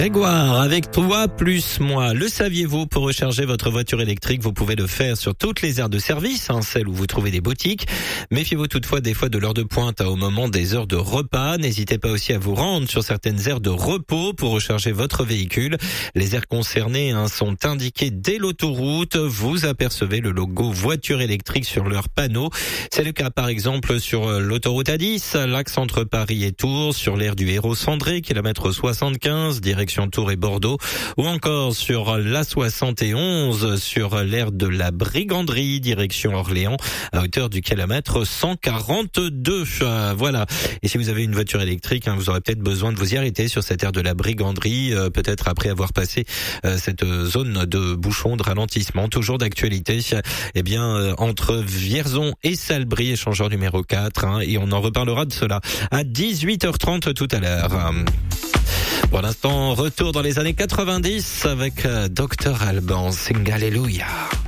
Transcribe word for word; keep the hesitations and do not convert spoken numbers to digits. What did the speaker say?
Grégoire, avec toi plus moi. Le saviez-vous, pour recharger votre voiture électrique, vous pouvez le faire sur toutes les aires de service, hein, celles où vous trouvez des boutiques. Méfiez-vous toutefois des fois de l'heure de pointe hein, au moment des heures de repas. N'hésitez pas aussi à vous rendre sur certaines aires de repos pour recharger votre véhicule. Les aires concernées hein, sont indiquées dès l'autoroute. Vous apercevez le logo voiture électrique sur leur panneau. C'est le cas par exemple sur l'autoroute A dix, l'axe entre Paris et Tours, sur l'aire du Hérault-Cendré, kilomètre soixante-quinze, direction Tours et Bordeaux, ou encore sur l'A soixante et onze, sur l'aire de la Briganderie, direction Orléans, à hauteur du kilomètre cent quarante-deux. Euh, voilà. Et si vous avez une voiture électrique, hein, vous aurez peut-être besoin de vous y arrêter sur cette aire de la Briganderie, euh, peut-être après avoir passé euh, cette zone de bouchon, de ralentissement. Toujours d'actualité, eh bien, euh, entre Vierzon et Salbris, échangeur numéro quatre, hein, et on en reparlera de cela à dix-huit heures trente tout à l'heure. Pour l'instant, retour dans les années quatre-vingt-dix avec Docteur Alban, Sing Alléluia.